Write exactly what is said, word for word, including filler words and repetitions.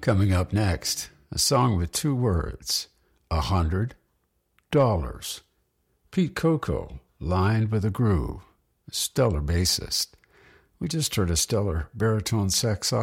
Coming up next, a song with two words, a hundred dollars. Pete Coco, lined with a groove, a stellar bassist. We just heard a stellar baritone sax